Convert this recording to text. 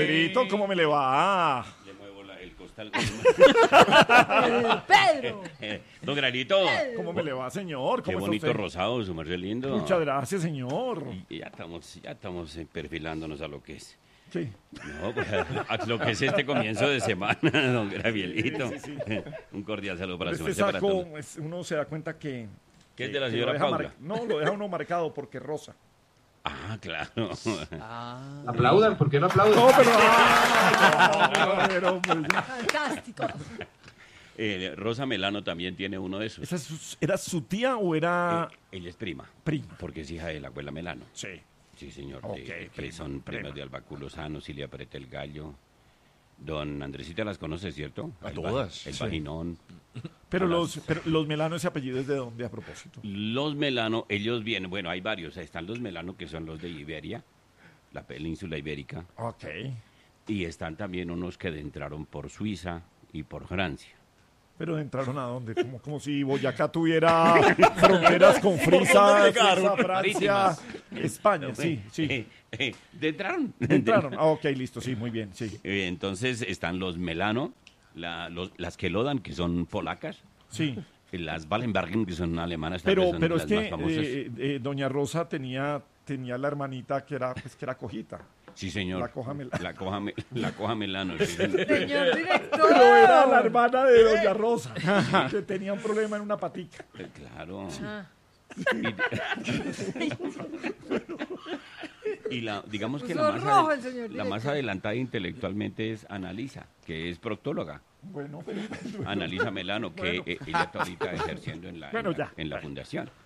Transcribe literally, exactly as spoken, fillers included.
Pedrito, ¿cómo me le va? Le muevo la, el costal. Pedro. Don Granito. ¿Cómo me le va, señor? Qué ¿Cómo está bonito usted? rosado, su merced lindo. Muchas gracias, señor. Y ya estamos, ya estamos eh, perfilándonos a lo que es. Sí. No, pues, a lo que es este comienzo de semana, don Gravielito. Sí, sí, sí. Un cordial saludo para su Este merced, para saco, todos. es- uno se da cuenta que... ¿Qué es de la que señora lo deja Paula? mar- No, lo deja uno marcado porque es rosa. Ah, claro. Aplaudan, ¿por qué no aplaudan? No, pero... ah, pero, pues, Fantástico. Eh, Rosa Melano también tiene uno de esos. ¿esa es su- ¿Era su tía o era Eh, ella es prima, prima? porque es hija de la abuela Melano. Sí. Sí, señor. Ok, de- prima, son prima. primas de Albaculo Lozano, Silvia Preta el Gallo. Don Andresita las conoce, ¿cierto? A El todas. ba- El Sí. vaginón. Pero A los, las- pero los Melano, ese apellido es de dónde a propósito. Los Melano, ellos vienen, bueno, hay varios. Están los Melano, que son los de Iberia, la península ibérica. Ok. Y están también unos que entraron por Suiza y por Francia. Pero entraron a dónde? Como, como si Boyacá tuviera fronteras con Frisa, Frisa, Francia, España. Sí, sí. Eh, eh, de entraron. Entraron. Ah, ok, listo, sí, muy bien, sí. Eh, Entonces están los Melano, la- los- las Kelodan, que son polacas, Sí. y las Wallenbergen, que son alemanas, tal vez Pero, son pero es las que más famosas. eh, eh, Doña Rosa tenía, tenía la hermanita que era, pues, que era cojita. Sí, señor. la coja Melano. La coja, me- la coja Melano. sí, señor. Señor director. Pero era la hermana de Doña Rosa, que tenía un problema en una patica. Eh, Claro. Ah. Y, y la, digamos que Puso la más, rojo adel- el señor la más director. adelantada intelectualmente es Analisa, que es proctóloga. Bueno, pero... Analisa Melano, que eh, ella está ahorita ejerciendo en la, Bueno, en la, ya. en la fundación.